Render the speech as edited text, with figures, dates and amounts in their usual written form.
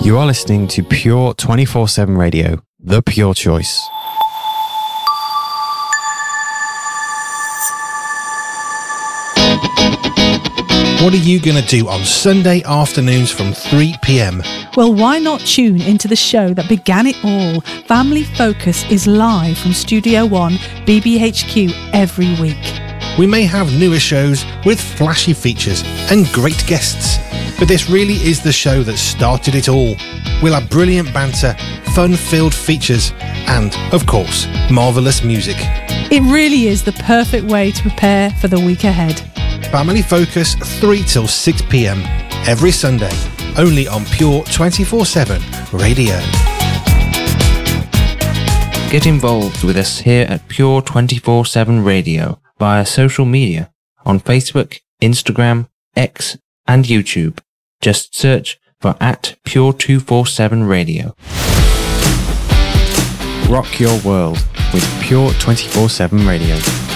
You are listening to Pure 24/7 Radio, the pure choice. What are you going to do on Sunday afternoons from 3 p.m? Well, why not tune into the show that began it all? Family Focus is live from Studio One, BBHQ, every week. We may have newer shows with flashy features and great guests, but this really is the show that started it all. We'll have brilliant banter, fun-filled features, and, of course, marvellous music. It really is the perfect way to prepare for the week ahead. Family Focus 3 till 6 p.m. every Sunday, only on Pure 24/7 Radio. Get involved with us here at Pure 24/7 Radio via social media on Facebook, Instagram, X and YouTube. Just search for @Pure247 Radio. Rock your world with Pure 24/7 Radio.